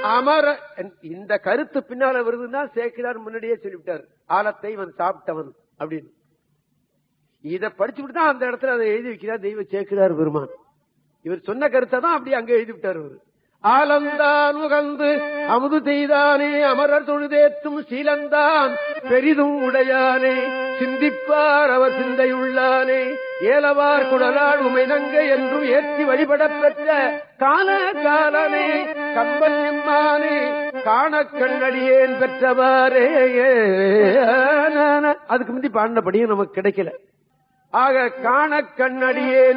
அமர இந்த கருத்து பின்னால வருதுன்னா சேக்கிரார் முன்னாடியே சொல்லிவிட்டார். ஆலத்தை இவன் சாப்பிட்டவன் அப்படின்னு. இதை படிச்சுட்டு தான் அந்த இடத்துல அதை எழுதி வைக்கிறார் தெய்வ சேக்கிரார் பெருமான். இவர் சொன்ன கருத்தை தான் அப்படி அங்க எழுதி விட்டார். அவர் ஆலந்தான் உகந்து அமுது செய்தானே அமரர் தொழுதேற்றும் சீலந்தான் பெரிதும் உடையானே சிந்திப்பார் அவர் சிந்தையுள்ளானே ஏலவார் குடலால் உமைநங்க என்றும் ஏற்றி வழிபடப் பெற்ற கால காலனே கம்பன் எம்மானே காண கண்ணடியேன் பெற்றவாறே. அதுக்கு முந்தி பாடினபடியும் நமக்கு கிடைக்கல. ஆக காண கண்ணடியேன்